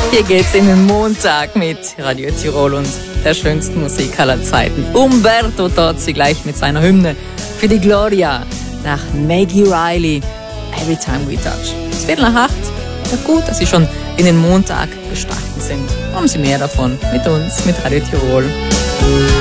Hier geht's in den Montag mit Radio Tirol und der schönsten Musik aller Zeiten. Umberto Tozzi gleich mit seiner Hymne für die Gloria nach Maggie Riley, Every Time We Touch. Es wird nach 8. Ja, gut, dass Sie schon in den Montag gestartet sind. Haben Sie mehr davon mit uns, mit Radio Tirol.